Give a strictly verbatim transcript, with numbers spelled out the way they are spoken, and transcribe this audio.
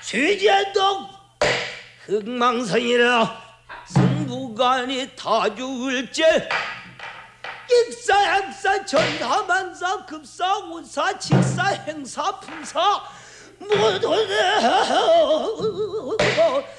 쇠제독 흑망성이라 승부관이 다 죽을째 익사 약사 전사만사 급사 운사 직사 행사 품사 모두